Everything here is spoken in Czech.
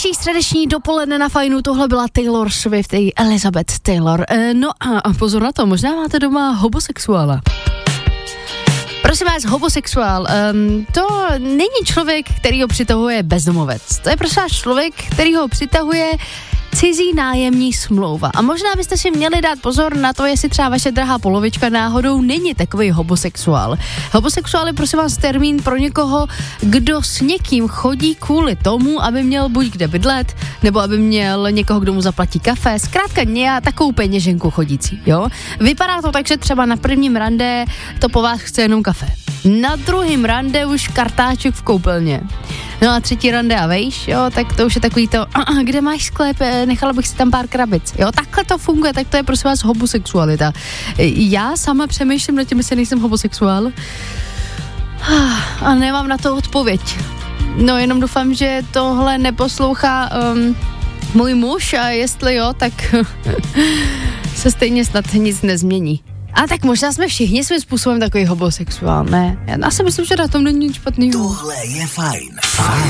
Další středeční dopoledne na Fajnu, tohle byla Taylor Swift, Elizabeth Taylor. No a pozor na to, možná máte doma homosexuála. Prosím vás, homosexuál, to není člověk, který ho přitahuje bezdomovec. To je prostě člověk, který ho přitahuje cizí nájemní smlouva. A možná byste si měli dát pozor na to, jestli třeba vaše drahá polovička náhodou není takový homosexuál. Homosexuál je prosím vás termín pro někoho, kdo s někým chodí kvůli tomu, aby měl buď kde bydlet, nebo aby měl někoho, kdo mu zaplatí kafe. Zkrátka takovou peněženku chodící, jo? Vypadá to tak, že třeba na prvním rande to po vás chce jenom kafe. Na druhém rande už kartáček v koupelně. No a třetí rande a vejš, jo, tak to už je takový to, kde máš sklep, nechala bych si tam pár krabic, jo, takhle to funguje, tak to je prosím vás homosexualita. Já sama přemýšlím nad tím, jestli nejsem homosexuál a nemám na to odpověď. No jenom doufám, že tohle neposlouchá můj muž a jestli jo, tak se stejně snad nic nezmění. A tak možná jsme všichni svým způsobem takový homosexuál, ne? Já si myslím, že na tom není nic špatného. Tohle je Fajn.